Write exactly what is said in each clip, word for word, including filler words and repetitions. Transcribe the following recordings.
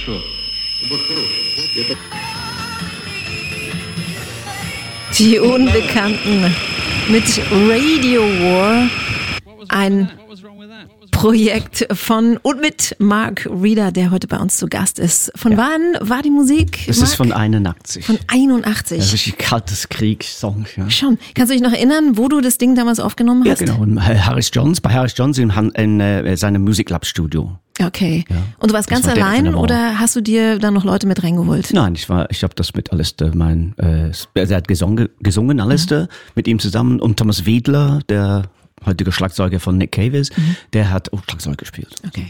Die Unbekannten mit Radio War, ein Projekt von und mit Mark Reeder, der heute bei uns zu Gast ist. Von ja. wann war die Musik? Es ist von einundachtzig. Von einundachtzig. Das ist richtig kaltes Kriegssong. Ja. Schon. Kannst du dich noch erinnern, wo du das Ding damals aufgenommen hast? Ja, genau. In Harris Johns, bei Harris Johns in, in, in seinem Musiklab-Studio. Okay. Ja. Und du warst Das ganz war allein oder hast du dir da noch Leute mit reingeholt? Nein, ich war, ich habe das mit Alistair, mein, äh, er hat gesungen, gesungen Alistair, mhm. mit ihm zusammen und Thomas Wiedler, der heutige Schlagzeuger von Nick Cave ist, mhm. der hat auch Schlagzeug gespielt. Okay.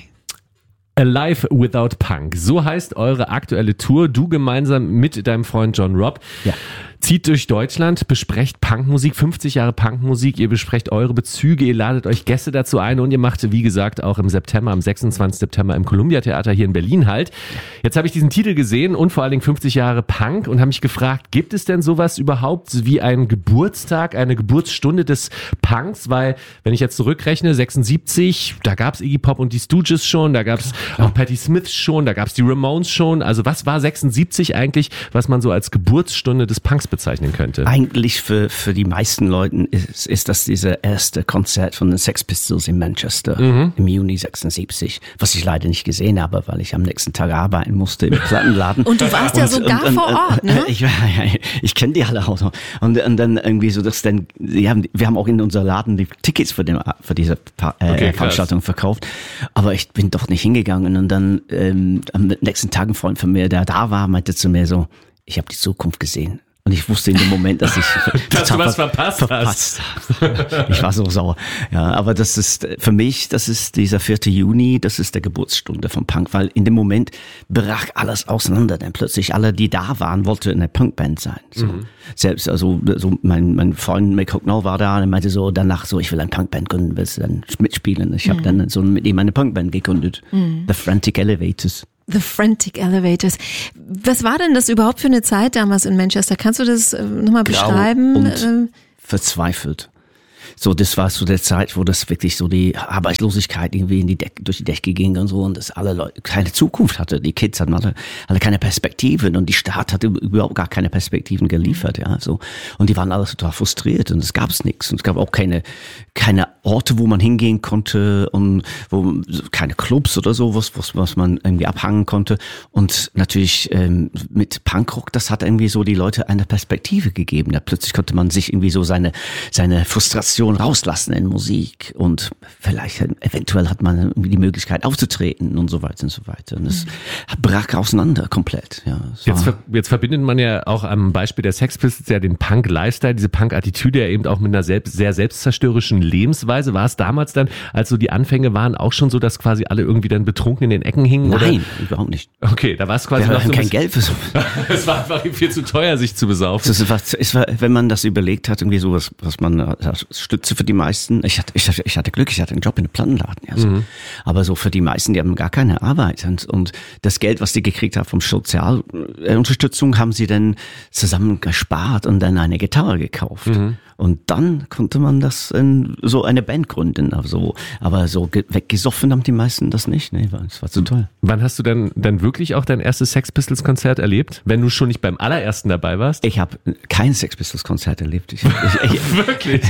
Alive Without Punk. So heißt eure aktuelle Tour. Du gemeinsam mit deinem Freund John Robb. Ja. Zieht durch Deutschland, besprecht Punkmusik, fünfzig Jahre Punkmusik, ihr besprecht eure Bezüge, ihr ladet euch Gäste dazu ein und ihr macht, wie gesagt, auch im September, am sechsundzwanzigsten September im Columbia Theater hier in Berlin halt. Jetzt habe ich diesen Titel gesehen und vor allen Dingen fünfzig Jahre Punk und habe mich gefragt, gibt es denn sowas überhaupt wie einen Geburtstag, eine Geburtsstunde des Punks? Weil, wenn ich jetzt zurückrechne, sechsundsiebzig, da gab es Iggy Pop und die Stooges schon, da gab es auch Patti Smith schon, da gab es die Ramones schon. Also was war sechsundsiebzig eigentlich, was man so als Geburtsstunde des Punks bezeichnen könnte? Eigentlich für, für die meisten Leuten ist, ist das dieser erste Konzert von den Sex Pistols in Manchester mhm. im Juni sechsundsiebzig, was ich leider nicht gesehen habe, weil ich am nächsten Tag arbeiten musste im Plattenladen. Und du warst ja sogar und, und, vor Ort, ne? Ich, ich, ich kenne die alle auch. Und, und dann irgendwie so, dass dann, wir haben, wir haben auch in unser Laden die Tickets für, den, für diese äh, okay, Veranstaltung verkauft, aber ich bin doch nicht hingegangen und dann ähm, am nächsten Tag ein Freund von mir, der da war, meinte zu mir so, ich habe die Zukunft gesehen. Und ich wusste in dem Moment, dass ich dass du was verpasst, verpasst hast. Ich war so sauer. Ja, aber das ist für mich, das ist dieser vierte Juni, das ist der Geburtsstunde vom Punk, weil in dem Moment brach alles auseinander, denn plötzlich alle, die da waren, wollten in der Punkband sein. So. Mhm. Selbst, also so mein mein Freund Mick Hucknall war da und meinte so danach so, ich will eine Punkband gründen, willst du dann mitspielen? Ich mhm. habe dann so mit ihm eine Punkband gegründet, mhm. The Frantic Elevators. The Frantic Elevators. Was war denn das überhaupt für eine Zeit damals in Manchester? Kannst du das äh, nochmal beschreiben? Und verzweifelt. So, das war so der Zeit, wo das wirklich so die Arbeitslosigkeit irgendwie in die Decke, durch die Decke ging und so und dass alle Leute keine Zukunft hatte. Die Kids hatten alle, alle keine Perspektiven und die Stadt hatte überhaupt gar keine Perspektiven geliefert, ja, so. Und die waren alle total frustriert und es gab's nichts und es gab auch keine, keine Orte, wo man hingehen konnte und wo, keine Clubs oder so, was, was, was man irgendwie abhangen konnte. Und natürlich, ähm, mit Punkrock, das hat irgendwie so die Leute eine Perspektive gegeben. Ja, plötzlich konnte man sich irgendwie so seine, seine Frustration rauslassen in Musik und vielleicht eventuell hat man irgendwie die Möglichkeit aufzutreten und so weiter und so weiter. Und es brach auseinander komplett. Ja, jetzt, ver- jetzt verbindet man ja auch am Beispiel der Sex Pistols ja den Punk-Lifestyle, diese Punk-Attitüde ja eben auch mit einer selbst, sehr selbstzerstörerischen Lebensweise. War es damals dann, als so die Anfänge waren, auch schon so, dass quasi alle irgendwie dann betrunken in den Ecken hingen? Nein, oder? Überhaupt nicht. Okay, da war es quasi Wir noch haben so kein Geld für so. Es war einfach viel zu teuer, sich zu besaufen. Es war, es war, wenn man das überlegt hat, irgendwie so was, was man Stütze für die meisten. Ich hatte, ich hatte, ich hatte Glück, ich hatte einen Job in einem Plattenladen. Ja, so. Mhm. Aber so für die meisten, die haben gar keine Arbeit. Und, und das Geld, was die gekriegt haben vom Sozialunterstützung, haben sie dann zusammen gespart und dann eine Gitarre gekauft. Mhm. Und dann konnte man das in so eine Band gründen. Also, aber so weggesoffen haben die meisten das nicht. Nee, das war zu toll. Wann hast du dann, dann wirklich auch dein erstes Sex Pistols Konzert erlebt? Wenn du schon nicht beim allerersten dabei warst? Ich habe kein Sex Pistols Konzert erlebt. Ich, ich, ich, wirklich?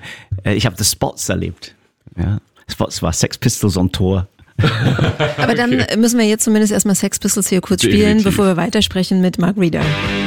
Ich habe das Spots erlebt. Ja, Spots war Sex Pistols on Tour. Aber dann okay. müssen wir jetzt zumindest erstmal Sex Pistols hier kurz spielen, Definitiv. Bevor wir weitersprechen mit Mark Reeder.